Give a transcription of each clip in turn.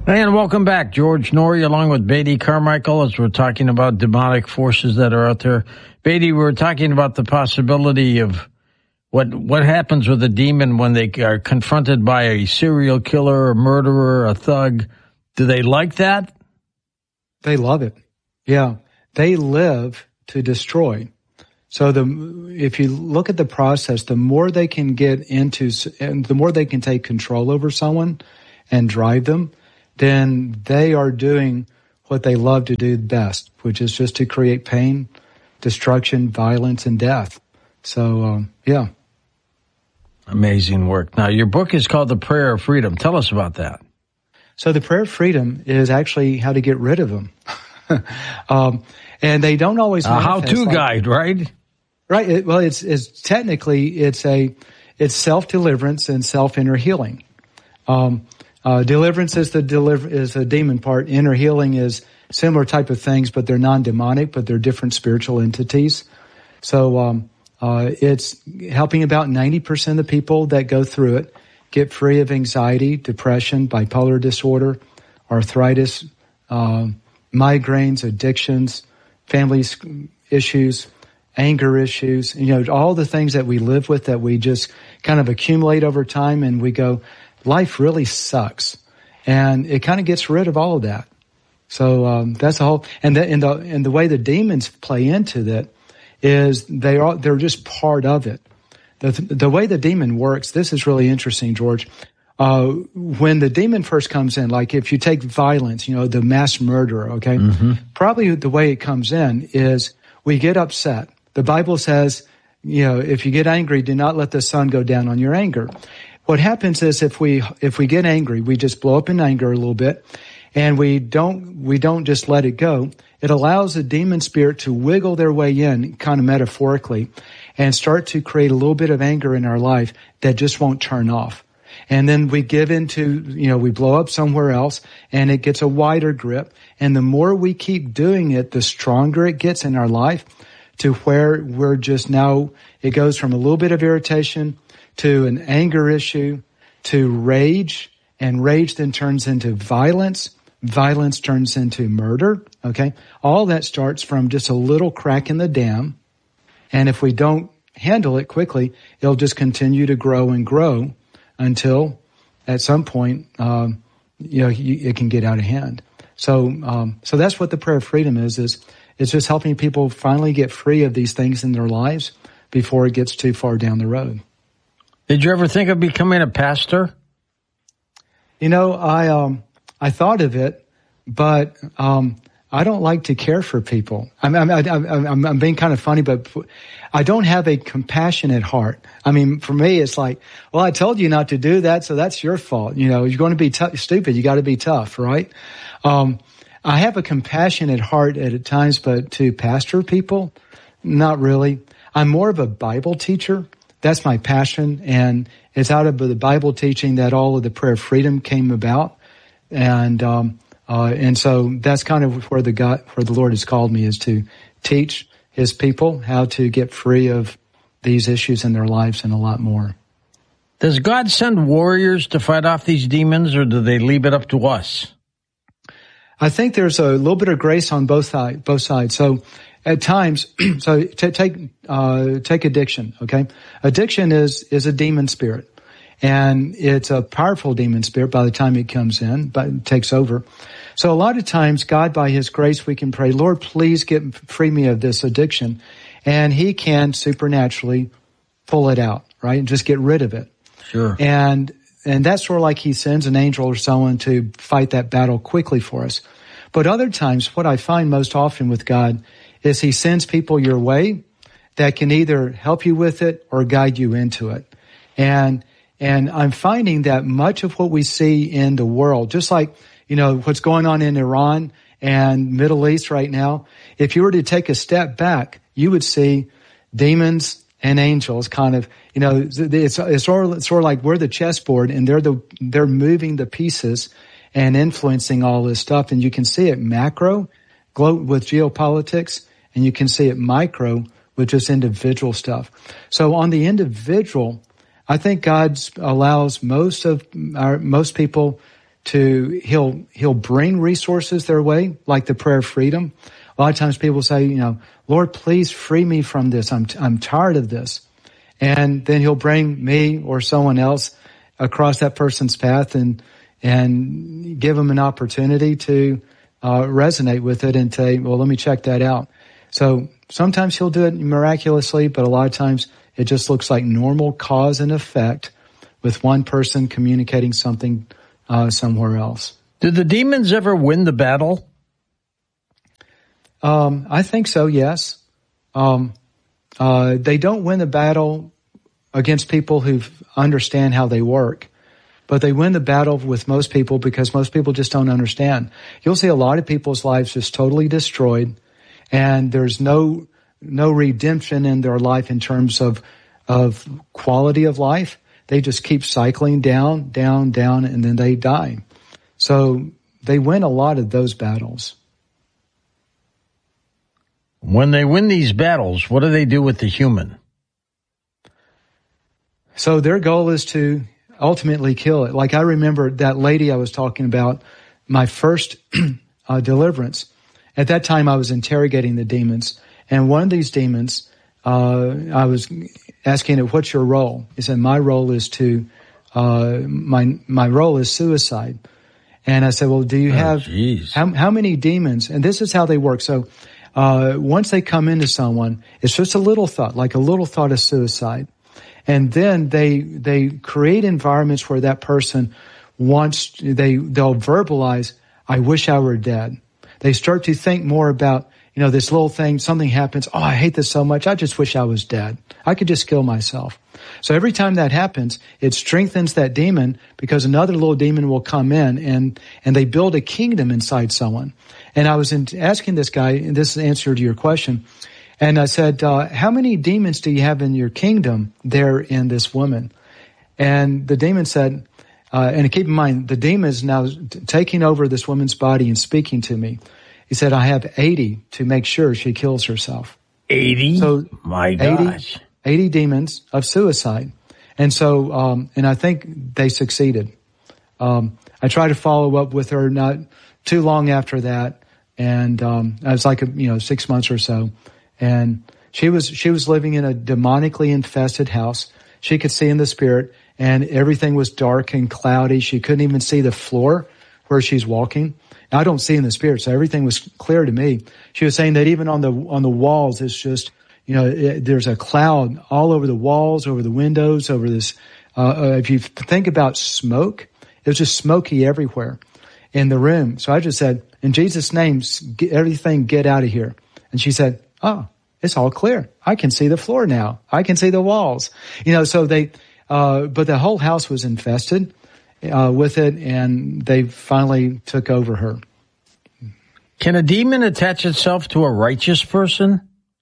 And welcome back, George Noory, along with Beatty Carmichael, as we're talking about demonic forces that are out there. Beatty, we're talking about the possibility of what happens with a demon when they are confronted by a serial killer, a murderer, a thug. Do they like that? They love it. Yeah. They live to destroy. So if you look at the process, the more they can get into, and the more they can take control over someone and drive them, then they are doing what they love to do best, which is just to create pain, destruction, violence, and death. So, yeah. Amazing work. Now, your book is called The Prayer of Freedom. Tell us about that. So the Prayer of Freedom is actually how to get rid of them. And they don't always manifest. A how-to guide, right? Right. It's technically, it's self-deliverance and self-inner healing. Deliverance is the demon part. Inner healing is similar type of things, but they're non-demonic, but they're different spiritual entities. So, it's helping about 90% of the people that go through it get free of anxiety, depression, bipolar disorder, arthritis, migraines, addictions, family issues, anger issues, all the things that we live with that we just kind of accumulate over time, and we go, life really sucks. And it kind of gets rid of all of that. So, that's the whole, and the way the demons play into that is they're just part of it. The way the demon works, this is really interesting, George. When the demon first comes in, like if you take violence, the mass murderer, okay? Mm-hmm. Probably the way it comes in is we get upset. The Bible says, if you get angry, do not let the sun go down on your anger. What happens is if we get angry, we just blow up in anger a little bit, and we don't just let it go. It allows the demon spirit to wiggle their way in, kind of metaphorically, and start to create a little bit of anger in our life that just won't turn off. And then we give into, we blow up somewhere else, and it gets a wider grip. And the more we keep doing it, the stronger it gets in our life, to where we're just now, it goes from a little bit of irritation to an anger issue to rage, and rage then turns into violence. Violence turns into murder, okay? All that starts from just a little crack in the dam. And if we don't handle it quickly, it'll just continue to grow and grow until at some point, it can get out of hand. So that's what the Prayer of Freedom is it's just helping people finally get free of these things in their lives before it gets too far down the road. Did you ever think of becoming a pastor? I thought of it, but I don't like to care for people. I'm being kind of funny, but I don't have a compassionate heart. For me, it's like, well, I told you not to do that, so that's your fault. You're going to be stupid. You got to be tough, right? I have a compassionate heart at times, but to pastor people, not really. I'm more of a Bible teacher. That's my passion, and it's out of the Bible teaching that all of the Prayer of Freedom came about. And so that's kind of where the Lord has called me, is to teach His people how to get free of these issues in their lives and a lot more. Does God send warriors to fight off these demons, or do they leave it up to us? I think there's a little bit of grace on both sides. So at times, take addiction, okay? Addiction is a demon spirit. And it's a powerful demon spirit by the time it comes in, but it takes over. So a lot of times, God, by His grace, we can pray, Lord, please free me of this addiction. And He can supernaturally pull it out, right? And just get rid of it. Sure. And that's sort of like He sends an angel or someone to fight that battle quickly for us. But other times, what I find most often with God is He sends people your way that can either help you with it or guide you into it. And I'm finding that much of what we see in the world, just like, what's going on in Iran and Middle East right now, if you were to take a step back, you would see demons and angels kind of, it's sort of like we're the chessboard, and they're moving the pieces and influencing all this stuff. And you can see it macro with geopolitics, and you can see it micro with just individual stuff. So on the individual, I think God allows most people he'll bring resources their way, like the prayer of freedom. A lot of times people say, Lord, please free me from this. I'm tired of this. And then he'll bring me or someone else across that person's path and give them an opportunity to resonate with it and say, well, let me check that out. So sometimes he'll do it miraculously, but a lot of times it just looks like normal cause and effect with one person communicating something somewhere else. Did the demons ever win the battle? I think so, yes. They don't win the battle against people who understand how they work, but they win the battle with most people because most people just don't understand. You'll see a lot of people's lives just totally destroyed, and there's no redemption in their life in terms of quality of life. They just keep cycling down, and then they die. So they win a lot of those battles. When they win these battles, what do they do with the human? So their goal is to ultimately kill it. Like I remember that lady I was talking about, my first deliverance. At that time, I was interrogating the demons. And one of these demons, I was asking it, what's your role? He said, my role is my role is suicide. And I said, well, do you have, how many demons? And this is how they work. So, once they come into someone, it's just a little thought, like a little thought of suicide. And then they create environments where that person they'll verbalize, I wish I were dead. They start to think more about, this little thing, something happens. Oh, I hate this so much. I just wish I was dead. I could just kill myself. So every time that happens, it strengthens that demon because another little demon will come in and they build a kingdom inside someone. And I was asking this guy, and this is the answer to your question. And I said, how many demons do you have in your kingdom there in this woman? And the demon said, and keep in mind, the demon is now taking over this woman's body and speaking to me. He said, I have 80 to make sure she kills herself. 80? So, my gosh. 80 demons of suicide. And so, and I think they succeeded. I tried to follow up with her not too long after that. And, I was like, 6 months or so. And she was living in a demonically infested house. She could see in the spirit and everything was dark and cloudy. She couldn't even see the floor where she's walking. Now, I don't see in the spirit, so everything was clear to me. She was saying that even on the walls, it's just, there's a cloud all over the walls, over the windows, over this, if you think about smoke, it was just smoky everywhere in the room. So I just said, in Jesus' name, everything get out of here. And she said, oh, it's all clear. I can see the floor now. I can see the walls. So but the whole house was infested with it, and they finally took over her. Can a demon attach itself to a righteous person?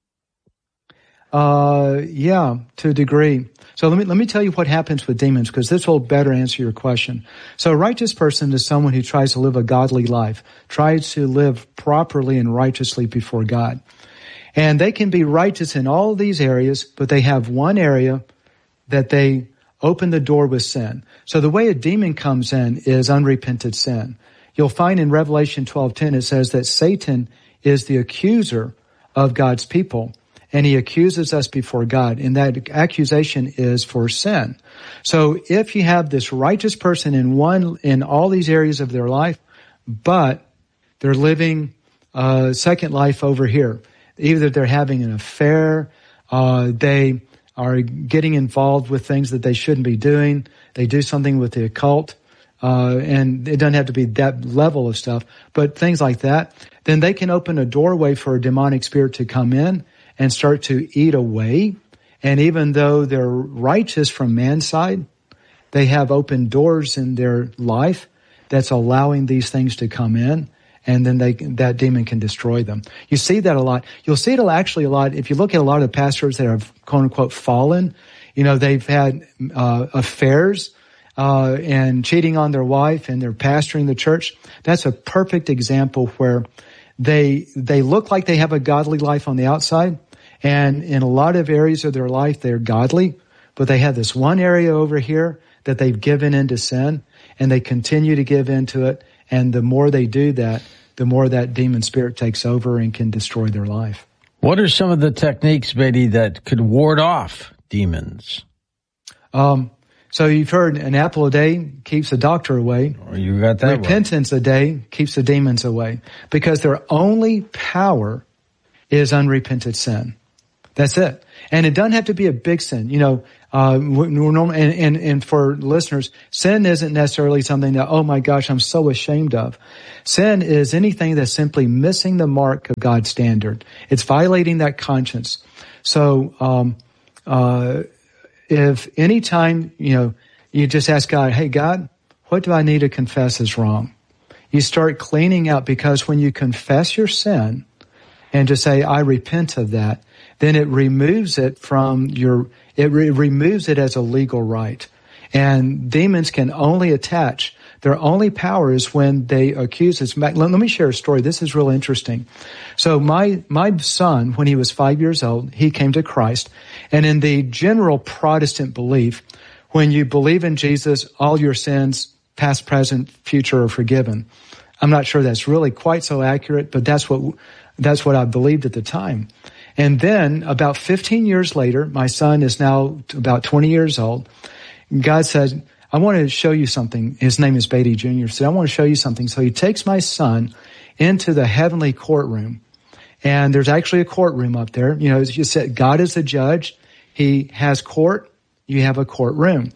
Yeah, to a degree. So let me tell you what happens with demons, because this will better answer your question. So a righteous person is someone who tries to live a godly life, tries to live properly and righteously before God. And they can be righteous in all of these areas, but they have one area that they open the door with sin. So the way a demon comes in is unrepented sin. You'll find in Revelation 12:10 it says that Satan is the accuser of God's people, and he accuses us before God, and that accusation is for sin. So if you have this righteous person in all these areas of their life, but they're living a second life over here, either they're having an affair, they are getting involved with things that they shouldn't be doing, they do something with the occult, and it doesn't have to be that level of stuff, but things like that, then they can open a doorway for a demonic spirit to come in and start to eat away. And even though they're righteous from man's side, they have open doors in their life that's allowing these things to come in, and then that demon can destroy them. You see that a lot. You'll see it actually a lot if you look at a lot of the pastors that have quote unquote fallen. They've had affairs and cheating on their wife, and they're pastoring the church. That's a perfect example where they look like they have a godly life on the outside, and in a lot of areas of their life they're godly, but they have this one area over here that they've given into sin. and they continue to give into it. And the more they do that, the more that demon spirit takes over and can destroy their life. What are some of the techniques, Beatty, that could ward off demons? So you've heard an apple a day keeps the doctor away. Oh, you got that. Repentance a day keeps the demons away, because their only power is unrepented sin. That's it. And it doesn't have to be a big sin. You know, and for listeners, sin isn't necessarily something that, oh my gosh, I'm so ashamed of. Sin is anything that's simply missing the mark of God's standard. It's violating that conscience. So, if any time, you just ask God, hey God, what do I need to confess is wrong? You start cleaning out, because when you confess your sin and just say, I repent of that, then it removes it from removes it as a legal right. And demons can only attach. Their only power is when they accuse us. Let me share a story. This is real interesting. So my son, when he was 5 years old, he came to Christ. And in the general Protestant belief, when you believe in Jesus, all your sins, past, present, future, are forgiven. I'm not sure that's really quite so accurate, but that's what I believed at the time. And then about 15 years later, my son is now about 20 years old. God said, I want to show you something. His name is Beatty Jr. He said, I want to show you something. So he takes my son into the heavenly courtroom. And there's actually a courtroom up there. As you said, God is the judge. He has court. You have a courtroom.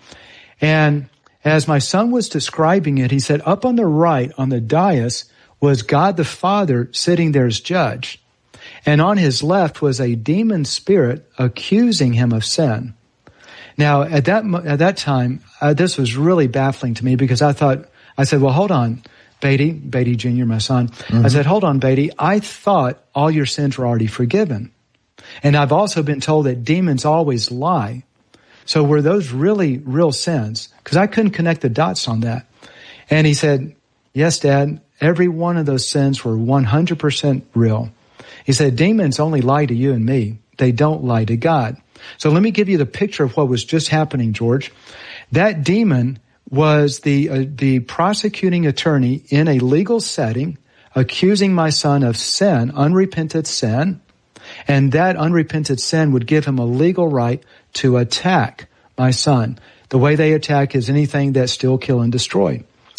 And as my son was describing it, he said, up on the right, on the dais, was God the Father sitting there as judge. And on his left was a demon spirit accusing him of sin. Now, at that time, this was really baffling to me, because I said, well, hold on, Beatty Jr., my son. Mm-hmm. I said, hold on, Beatty, I thought all your sins were already forgiven. And I've also been told that demons always lie. So were those really real sins? Because I couldn't connect the dots on that. And he said, yes, Dad, every one of those sins were 100% real. He said, demons only lie to you and me. They don't lie to God. So let me give you the picture of what was just happening, George. That demon was the prosecuting attorney in a legal setting, accusing my son of sin, unrepented sin, and that unrepented sin would give him a legal right to attack my son. The way they attack is anything that steal, kill, and destroy.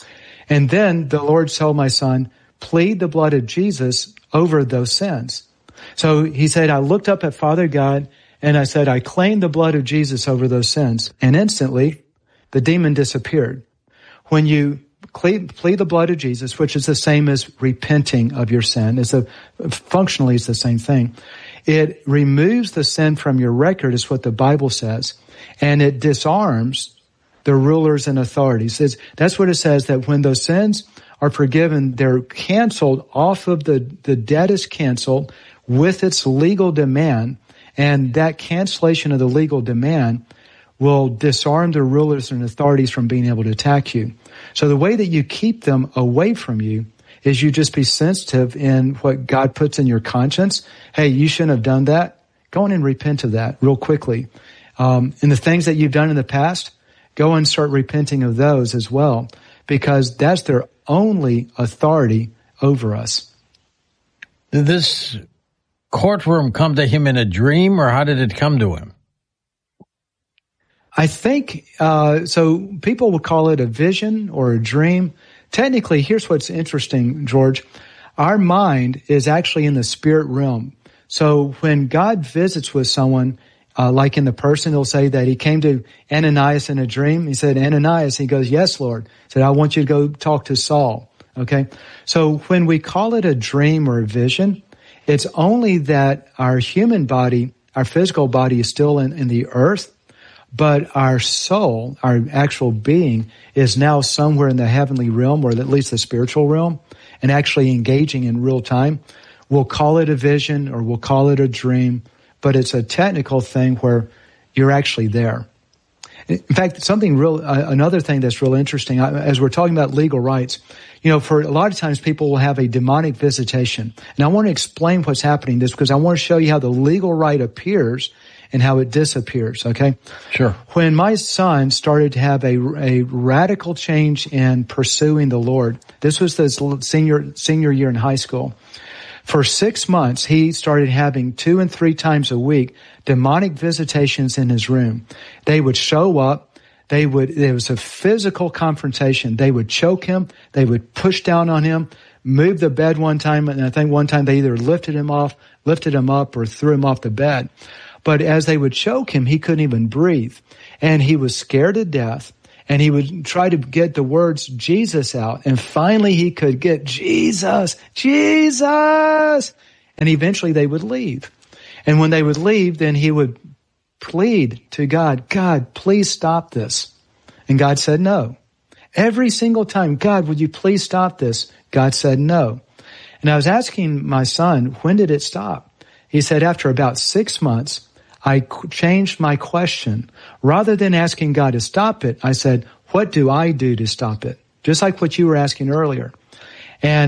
And then the Lord told my son, plead the blood of Jesus over those sins. So he said, I looked up at Father God, and I said, I claim the blood of Jesus over those sins. And instantly, the demon disappeared. When you plead the blood of Jesus, which is the same as repenting of your sin, functionally it's the same thing. It removes the sin from your record, is what the Bible says. And it disarms the rulers and authorities. That's what it says, that when those sins are forgiven, they're canceled off of the debt is canceled with its legal demand. And that cancellation of the legal demand will disarm the rulers and authorities from being able to attack you. So the way that you keep them away from you is you just be sensitive in what God puts in your conscience. Hey, you shouldn't have done that. Go in and repent of that real quickly. And the things that you've done in the past, go and start repenting of those as well, because that's their only authority over us. Did this courtroom come to him in a dream, or how did it come to him? I think, so people would call it a vision or a dream. Technically, here's what's interesting, George. Our mind is actually in the spirit realm. So when God visits with someone, like in the person, he'll say that he came to Ananias in a dream. He said, Ananias, he goes, yes, Lord. He said, I want you to go talk to Saul. Okay. So when we call it a dream or a vision, it's only that our human body, our physical body is still in the earth, but our soul, our actual being, is now somewhere in the heavenly realm, or at least the spiritual realm, and actually engaging in real time. We'll call it a vision, or we'll call it a dream, but it's a technical thing where you're actually there. In fact, another thing that's real interesting, as we're talking about legal rights, for a lot of times people will have a demonic visitation. And I want to explain what's happening this, because I want to show you how the legal right appears and how it disappears, okay? Sure. When my son started to have a radical change in pursuing the Lord, this was his senior year in high school. For 6 months, he started having 2 and 3 times a week demonic visitations in his room. They would show up. There was a physical confrontation. They would choke him. They would push down on him, move the bed one time, and I think one time they either lifted him up, or threw him off the bed. But as they would choke him, he couldn't even breathe. And he was scared to death. And he would try to get the words Jesus out. And finally he could get Jesus, Jesus. And eventually they would leave. And when they would leave, then he would plead to God, God, please stop this. And God said no. Every single time, God, would you please stop this? God said no. And I was asking my son, when did it stop? He said, after about 6 months, I changed my question. Rather than asking God to stop it, I said, what do I do to stop it? Just like what you were asking earlier. And